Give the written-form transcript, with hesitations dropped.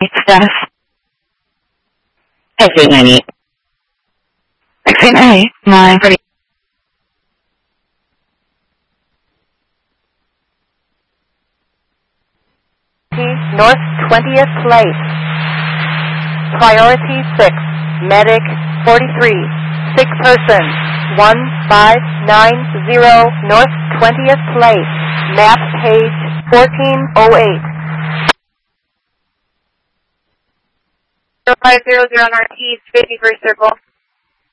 Status. Exit 98. Exit A, 930. North 20th Place. Priority 6. Medic 43. 6 person. 1590 North 20th Place. Map page 1408. 0500 Northeast 51st Circle.